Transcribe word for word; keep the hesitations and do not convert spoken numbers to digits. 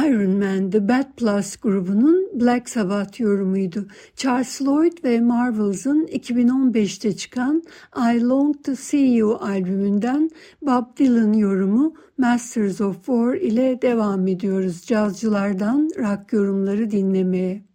Iron Man The Bad Plus grubunun Black Sabbath yorumuydu. Charles Lloyd ve Marvels'ın iki bin on beşte çıkan I Long to See You albümünden Bob Dylan yorumu Masters of War ile devam ediyoruz. Cazcılardan rock yorumları dinlemeye.